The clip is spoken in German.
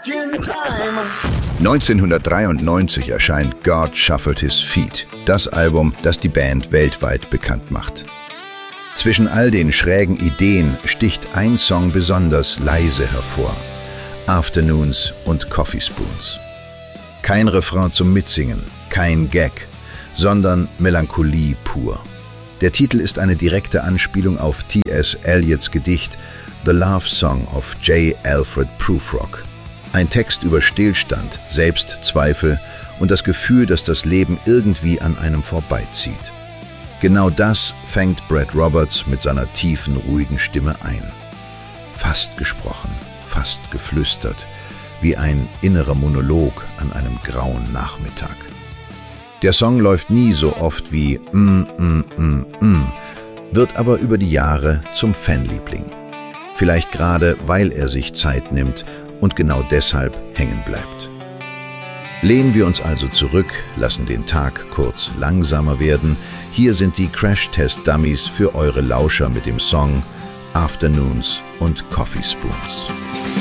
1993 erscheint God Shuffled His Feet, das Album, das die Band weltweit bekannt macht. Zwischen all den schrägen Ideen sticht ein Song besonders leise hervor: Afternoons und Coffee Spoons. Kein Refrain zum Mitsingen, kein Gag, sondern Melancholie pur. Der Titel ist eine direkte Anspielung auf T.S. Eliots Gedicht The Love Song of J. Alfred Prufrock. Ein Text über Stillstand, Selbstzweifel und das Gefühl, dass das Leben irgendwie an einem vorbeizieht. Genau das fängt Brad Roberts mit seiner tiefen, ruhigen Stimme ein. Fast gesprochen, fast geflüstert, wie ein innerer Monolog an einem grauen Nachmittag. Der Song läuft nie so oft wie wird aber über die Jahre zum Fanliebling. Vielleicht gerade, weil er sich Zeit nimmt und genau deshalb hängen bleibt. Lehnen wir uns also zurück, lassen den Tag kurz langsamer werden. Hier sind die Crash-Test-Dummies für eure Lauscher mit dem Song Afternoons und Coffee Spoons.